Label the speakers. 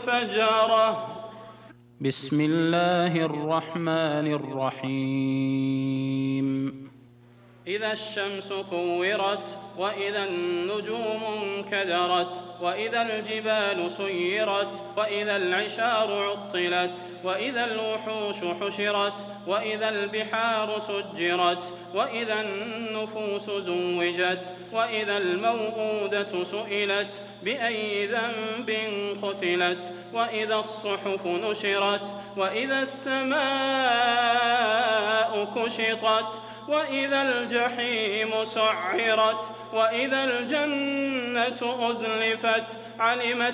Speaker 1: الفجرة.
Speaker 2: بسم الله الرحمن الرحيم.
Speaker 1: إذا الشمس كورت وإذا النجوم انكدرت وإذا الجبال سيرت وإذا العشار عطلت وإذا الوحوش حشرت وإذا البحار سجرت وإذا النفوس زوجت وإذا الموءودة سئلت بأي ذنب قتلت وإذا الصحف نشرت وإذا السماء كشطت وإذا الجحيم سعرت وإذا الجنة أزلفت علمت